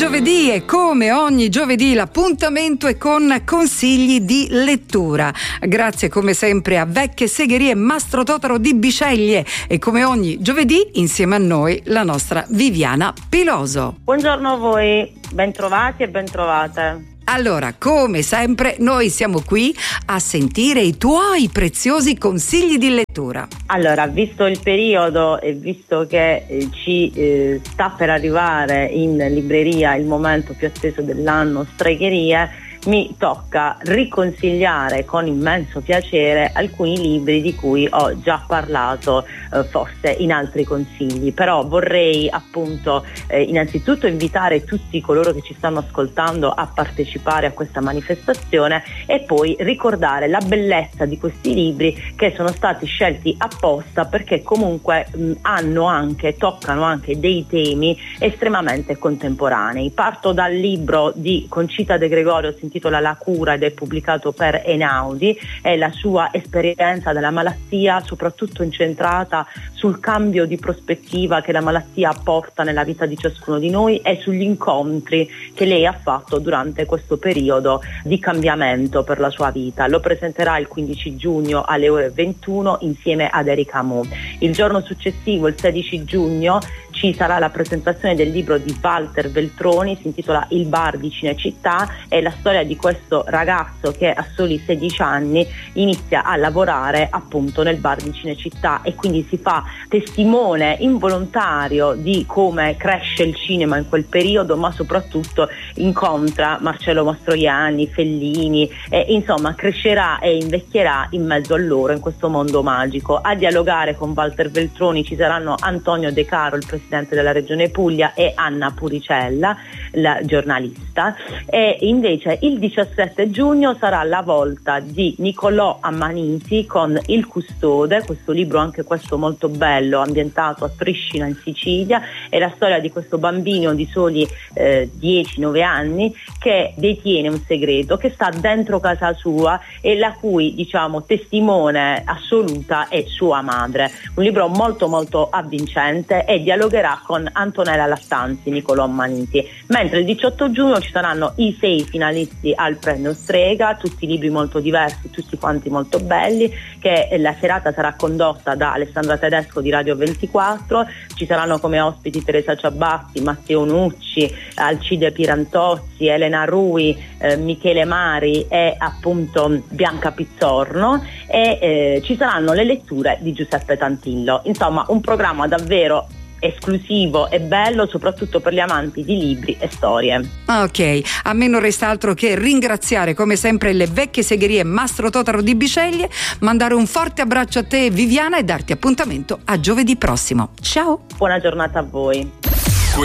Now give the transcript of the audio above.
giovedì e come ogni giovedì l'appuntamento è con consigli di lettura. Grazie come sempre a Vecchie Segherie Mastro Totaro di Biceglie e come ogni giovedì insieme a noi la nostra Viviana Piloso. Buongiorno a voi, bentrovati e bentrovate. Allora, come sempre, noi siamo qui a sentire i tuoi preziosi consigli di lettura. Allora, visto il periodo e visto che ci sta per arrivare in libreria il momento più atteso dell'anno, Stregherie, mi tocca riconsigliare con immenso piacere alcuni libri di cui ho già parlato forse in altri consigli, però vorrei appunto innanzitutto invitare tutti coloro che ci stanno ascoltando a partecipare a questa manifestazione e poi ricordare la bellezza di questi libri che sono stati scelti apposta perché comunque toccano anche dei temi estremamente contemporanei. Parto dal libro di Concita De Gregorio, si intitola La cura ed è pubblicato per Einaudi. È la sua esperienza della malattia, soprattutto incentrata sul cambio di prospettiva che la malattia porta nella vita di ciascuno di noi e sugli incontri che lei ha fatto durante questo periodo di cambiamento per la sua vita. Lo presenterà il 15 giugno alle ore 21 insieme ad Erika Mu. Il giorno successivo, il 16 giugno, ci sarà la presentazione del libro di Walter Veltroni, si intitola Il bar di Cinecittà. È la storia di questo ragazzo che a soli 16 anni inizia a lavorare appunto nel bar di Cinecittà e quindi si fa testimone involontario di come cresce il cinema in quel periodo, ma soprattutto incontra Marcello Mastroianni, Fellini e insomma crescerà e invecchierà in mezzo a loro in questo mondo magico. A dialogare con Walter Veltroni ci saranno Antonio De Caro, il presidente della Regione Puglia, e Anna Puricella, la giornalista. E invece il 17 giugno sarà la volta di Niccolò Ammaniti con Il custode, questo libro anche questo molto bello, ambientato a Priscina in Sicilia. È la storia di questo bambino di soli 10-9 anni che detiene un segreto che sta dentro casa sua e la cui testimone assoluta è sua madre. Un libro molto molto avvincente e dialogherà con Antonella Lattanzi, Niccolò Ammaniti. Mentre il 18 giugno ci saranno i 6 finalisti al premio Strega, tutti libri molto diversi, tutti quanti molto belli, che la serata sarà condotta da Alessandra Tedesco di Radio 24. Ci saranno come ospiti Teresa Ciabatti, Matteo Nucci, Alcide Pirantozzi, Elena Rui, Michele Mari e appunto Bianca Pizzorno e ci saranno le letture di Giuseppe Tantillo. Insomma, un programma davvero esclusivo e bello soprattutto per gli amanti di libri e storie. Ok, a me non resta altro che ringraziare come sempre le Vecchie Segherie Mastro Totaro di Biceglie, mandare un forte abbraccio a te Viviana e darti appuntamento a giovedì prossimo. Ciao! Buona giornata a voi.